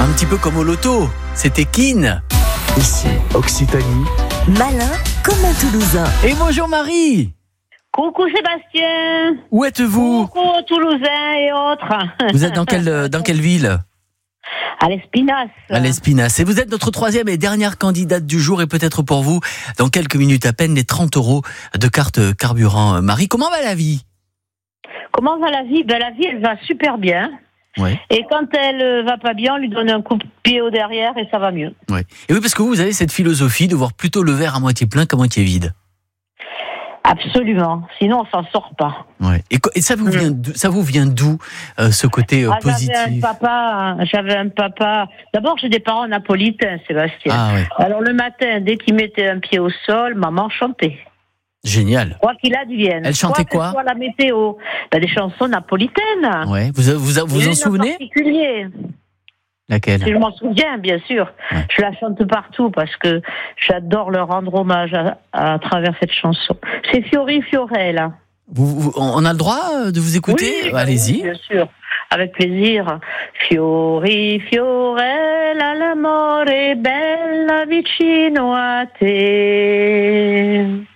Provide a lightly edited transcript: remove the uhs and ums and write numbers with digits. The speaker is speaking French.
Un petit peu comme au loto, c'était Keane. Ici, Occitanie. Malin comme un Toulousain. Et bonjour Marie. Coucou Sébastien. Où êtes-vous? Coucou Toulousains et autres. Vous êtes dans quelle ville? À l'Espinasse. À l'Espinasse. Et vous êtes notre troisième et dernière candidate du jour, et peut-être pour vous, dans quelques minutes à peine, les 30 € de carte carburant. Marie, comment va la vie? Comment va la vie? La vie, elle va super bien. Ouais. Et quand elle va pas bien, on lui donne un coup de pied au derrière et ça va mieux. Ouais. Et oui, parce que vous avez cette philosophie de voir plutôt le verre à moitié plein qu'à moitié vide. Absolument. Sinon, on s'en sort pas. Ouais. Et ça vous vient d'où ce côté positif? J'avais un papa. D'abord, j'ai des parents napolitains, Sébastien. Ah ouais. Alors le matin, dès qu'il mettait un pied au sol, maman chantait. Génial. Quoi qu'il advienne. Elle chantait quoi? Soit la météo. Des chansons napolitaines. Ouais. Vous en souvenez? En particulier. Laquelle? Si je m'en souviens, bien sûr. Ouais. Je la chante partout parce que j'adore leur rendre hommage à travers cette chanson. C'est Fiori Fiorella. On a le droit de vous écouter? Oui, allez-y. Oui, bien sûr. Avec plaisir. Fiori Fiorella, l'amore bella vicino a te.